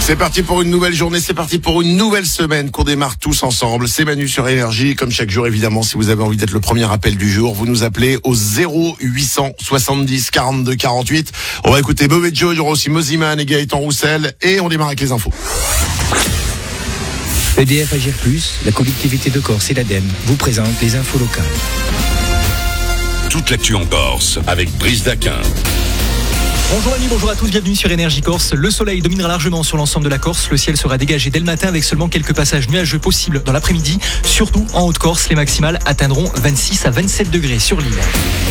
C'est parti pour une nouvelle journée, c'est parti pour une nouvelle semaine qu'on démarre tous ensemble. C'est Manu sur Énergie. Comme chaque jour, évidemment, si vous avez envie d'être le premier appel du jour, vous nous appelez au 0800 70 42 48. On va écouter Mauvais Joe, il y aura aussi Moziman et Gaëtan Roussel. Et on démarre avec les infos. EDF Agir Plus, la collectivité de Corse et l'ADEME vous présentent les infos locales. Toute l'actu en Corse avec Brice Daquin. Bonjour amis, bonjour à tous, bienvenue sur Énergie Corse. Le soleil dominera largement sur l'ensemble de la Corse. Le ciel sera dégagé dès le matin avec seulement quelques passages nuageux possibles dans l'après-midi. Surtout en Haute-Corse, les maximales atteindront 26 à 27 degrés sur l'île.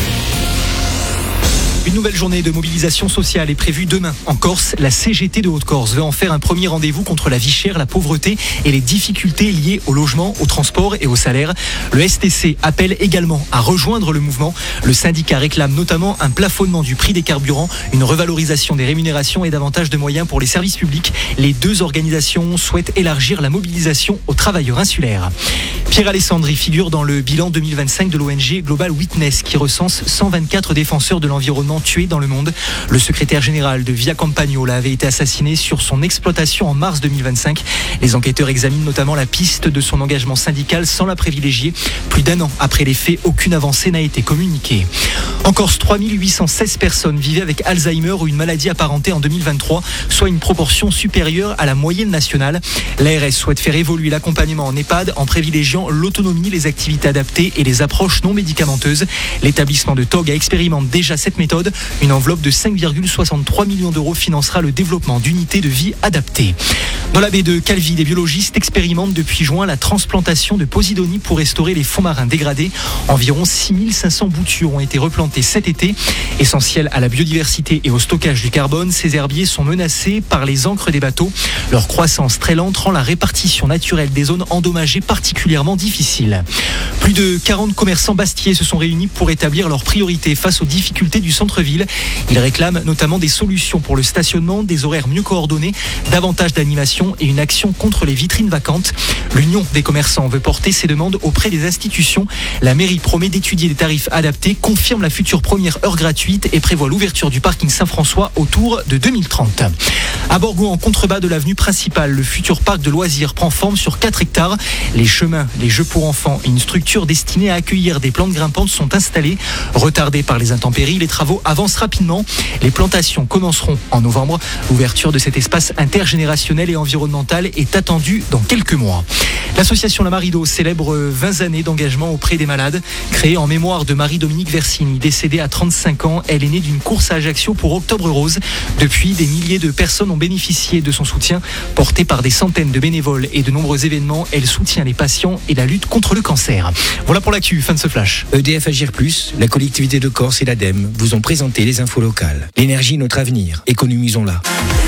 Une nouvelle journée de mobilisation sociale est prévue demain en Corse. La CGT de Haute-Corse veut en faire un premier rendez-vous contre la vie chère, la pauvreté et les difficultés liées au logement, au transport et au salaire. Le STC appelle également à rejoindre le mouvement. Le syndicat réclame notamment un plafonnement du prix des carburants, une revalorisation des rémunérations et davantage de moyens pour les services publics. Les deux organisations souhaitent élargir la mobilisation aux travailleurs insulaires. Pierre Alessandri figure dans le bilan 2025 de l'ONG Global Witness qui recense 124 défenseurs de l'environnement tués dans le monde. Le secrétaire général de Via Campagnola avait été assassiné sur son exploitation en mars 2025. Les enquêteurs examinent notamment la piste de son engagement syndical sans la privilégier. Plus d'un an après les faits, aucune avancée n'a été communiquée. En Corse, 3816 personnes vivaient avec Alzheimer ou une maladie apparentée en 2023, soit une proportion supérieure à la moyenne nationale. L'ARS souhaite faire évoluer l'accompagnement en EHPAD en privilégiant l'autonomie, les activités adaptées et les approches non médicamenteuses. L'établissement de Tog expérimente déjà cette méthode. Une enveloppe de 5,63 millions d'euros financera le développement d'unités de vie adaptées. Dans la baie de Calvi, des biologistes expérimentent depuis juin la transplantation de Posidonie pour restaurer les fonds marins dégradés. Environ 6500 boutures ont été replantées cet été. Essentiels à la biodiversité et au stockage du carbone, ces herbiers sont menacés par les ancres des bateaux. Leur croissance très lente rend la répartition naturelle des zones endommagées particulièrement difficile. Plus de 40 commerçants bastiais se sont réunis pour établir leurs priorités face aux difficultés du centre-ville. Ils réclament notamment des solutions pour le stationnement, des horaires mieux coordonnés, davantage d'animation et une action contre les vitrines vacantes. L'Union des commerçants veut porter ses demandes auprès des institutions. La mairie promet d'étudier des tarifs adaptés, confirme la future première heure gratuite et prévoit l'ouverture du parking Saint-François autour de 2030. À Borgo, en contrebas de l'avenue principale, le futur parc de loisirs prend forme sur 4 hectares. Les chemins, les jeux pour enfants et une structure destinée à accueillir des plantes grimpantes sont installés. Retardés par les intempéries, les travaux avancent rapidement. Les plantations commenceront en novembre. L'ouverture de cet espace intergénérationnel et environnemental est attendue dans quelques mois. L'association La Marido célèbre 20 années d'engagement auprès des malades. Créée en mémoire de Marie-Dominique Versini, décédée à 35 ans, elle est née d'une course à Ajaccio pour Octobre Rose. Depuis, des milliers de personnes ont bénéficié de son soutien. Portée par des centaines de bénévoles et de nombreux événements, elle soutient les patients et la lutte contre le cancer. Voilà pour l'actu, fin de ce flash. EDF Agir Plus, la collectivité de Corse et l'ADEME vous ont présenté les infos locales. L'énergie, notre avenir. Économisons-la.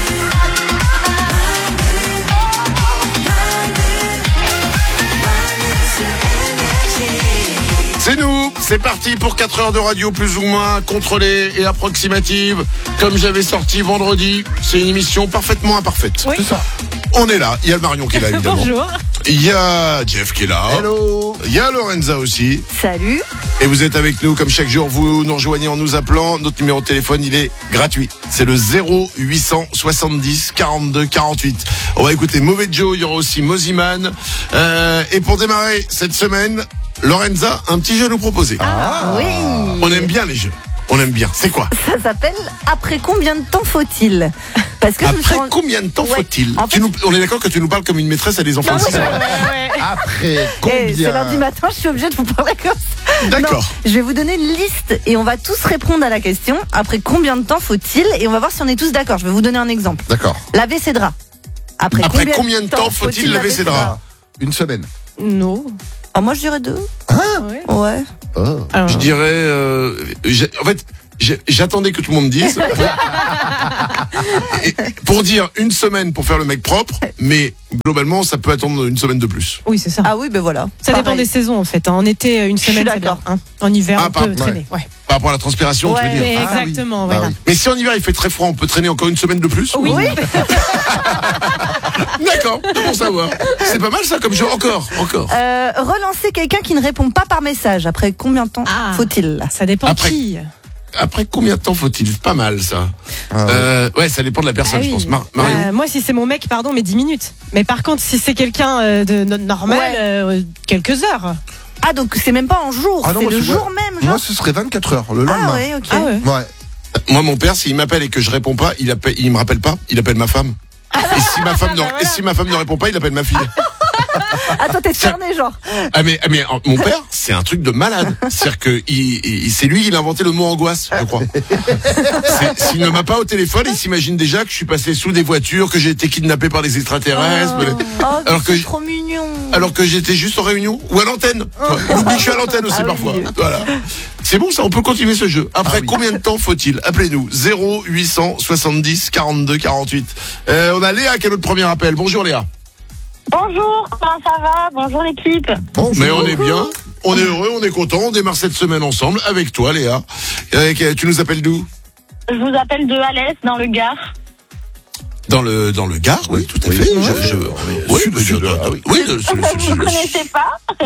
C'est nous, c'est parti pour 4 heures de radio plus ou moins contrôlée et approximative. Comme j'avais sorti vendredi, c'est une émission parfaitement imparfaite. Oui. C'est ça. On est là, il y a le Marion qui est là évidemment. Bonjour. Il y a Jeff qui est là. Hello. Il y a Lorenza aussi. Salut. Et vous êtes avec nous comme chaque jour, vous nous rejoignez en nous appelant. Notre numéro de téléphone, il est gratuit. C'est le 0800 70 42 48. On va écouter Mauvais Joe, il y aura aussi Moziman. Et pour démarrer cette semaine, Lorenza, un petit jeu à nous proposer. Ah oui. On aime bien les jeux. On aime bien. C'est quoi? Ça s'appelle Après combien de temps faut-il? Parce que Après combien de temps faut-il? En fait... On est d'accord que tu nous parles comme une maîtresse à des enfants. Non, Après combien? C'est lundi matin, je suis obligée de vous parler comme ça. D'accord. Non, je vais vous donner une liste et on va tous répondre à la question. Après combien de temps faut-il? Et on va voir si on est tous d'accord. Je vais vous donner un exemple. D'accord. Laver ses draps. Après combien de temps faut-il laver ses draps? Une semaine. Non. Ah, moi je dirais 2. Ouais. Oh. Je dirais... en fait, j'attendais que tout le monde dise. Et pour dire une semaine pour faire le mec propre, mais globalement, ça peut attendre une semaine de plus. Oui, c'est ça. Ah oui, ben voilà. Ça dépend des saisons en fait. En été, une semaine, c'est bien. En hiver, on peut traîner. Ouais. Par rapport à la transpiration, tu veux dire. Exactement. Oui. Voilà. Oui. Mais si en hiver il fait très froid, on peut traîner encore une semaine de plus? Oui. D'accord, c'est pour savoir. C'est pas mal ça comme jeu. Encore. Relancer quelqu'un qui ne répond pas par message. Après combien de temps faut-il? Ça dépend Après- qui. après combien de temps faut-il? Pas mal, ça. Ouais, ça dépend de la personne, je pense. Marion. Moi, si c'est mon mec, pardon, mais 10 minutes. Mais par contre, si c'est quelqu'un de normal, quelques heures. Ah, donc c'est même pas en jour, Ah non, c'est moi, le c'est- jour même, genre. Moi, ce serait 24 heures, le lendemain. Ah ouais, ok. Ah ouais. Ouais. Moi, mon père, s'il m'appelle et que je réponds pas, il me rappelle pas, il appelle ma femme. Et si ma femme ne répond pas, il appelle ma fille. Attends, t'es cerné, genre. Ah mais mon père, c'est un truc de malade. C'est-à-dire que c'est lui qui a inventé le mot angoisse, je crois. S'il ne m'a pas au téléphone, il s'imagine déjà que je suis passé sous des voitures, que j'ai été kidnappé par des extraterrestres. Alors que c'est trop mignon. Alors que j'étais juste en réunion ou à l'antenne. Il oublie que je suis à l'antenne aussi parfois. Voilà. C'est bon, ça, on peut continuer ce jeu. Après combien de temps faut-il? Appelez-nous 0870 42 48. On a Léa qui a notre premier appel. Bonjour Léa. Bonjour, comment ça va? Bonjour l'équipe. Bonjour. Mais on est bien, on est heureux, on est content, on démarre cette semaine ensemble avec toi Léa. Tu nous appelles d'où? Je vous appelle de Alès, dans le Gard. Dans le Gard, oui, tout à fait. Vous ne connaissez pas?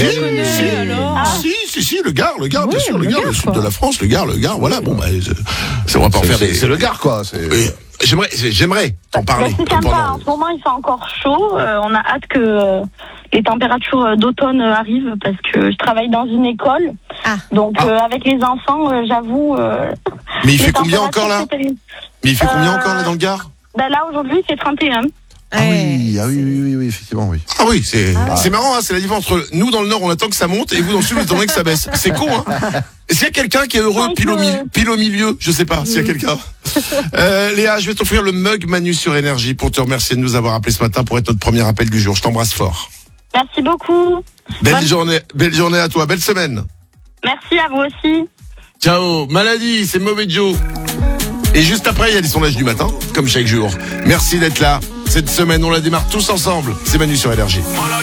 Si, le Gard, bien sûr, le Gard, le sud de la France, le Gard, voilà, bon, bah, on va pas en faire des... C'est le Gard, quoi. J'aimerais t'en parler. C'est sympa, en ce moment il fait encore chaud, on a hâte que les températures d'automne arrivent parce que je travaille dans une école, donc avec les enfants, j'avoue... Mais il fait combien encore là? Dans le Gard? Ben là aujourd'hui c'est 31. Ah oui, effectivement, oui. Ah oui, c'est marrant, hein, c'est la différence entre nous dans le Nord, on attend que ça monte, et vous dans le Sud, vous attendez que ça baisse. C'est con, hein. Est-ce qu'il y a quelqu'un qui est heureux pile au milieu? Je sais pas s'il y a quelqu'un. Léa, je vais t'offrir le mug Manu sur Énergie pour te remercier de nous avoir appelé ce matin pour être notre premier appel du jour. Je t'embrasse fort. Merci beaucoup. Belle journée à toi, belle semaine. Merci à vous aussi. Ciao. Maladie, c'est Mauvais Joe. Et juste après, il y a les sondages du matin, comme chaque jour. Merci d'être là. Cette semaine, on la démarre tous ensemble. C'est Manu sur Énergie.